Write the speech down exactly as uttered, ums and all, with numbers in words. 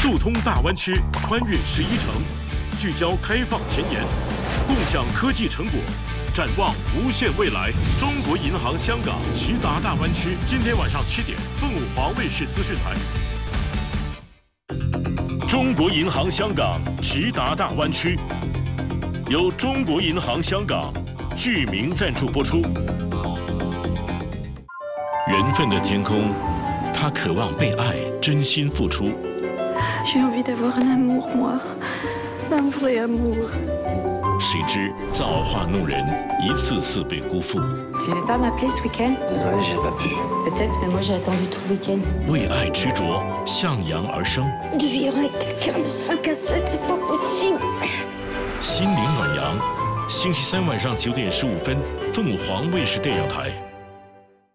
速通大湾区，穿越十一城，聚焦开放前沿，共享科技成果，展望无限未来。中国银行香港直达大湾区，今天晚上七点，凤凰卫视资讯台。中国银行香港直达大湾区，由中国银行香港剧名赞助播出。缘分的天空，他渴望被爱，真心付出。 J'ai envie d'avoir un amour, moi, un vrai amour. 谁知造化弄人，一次次被辜负。 Tu veux pas m'appeler ce week-end? Désolé, j'ai pas pu. Peut-être, mais moi j'ai attendu tout le week-end. 为爱执着，向阳而生。 De vivre avec quelqu'un de cinq à sept, c'est pas possible. 心灵暖阳，星期三晚上九点十五分，凤凰卫视电影台。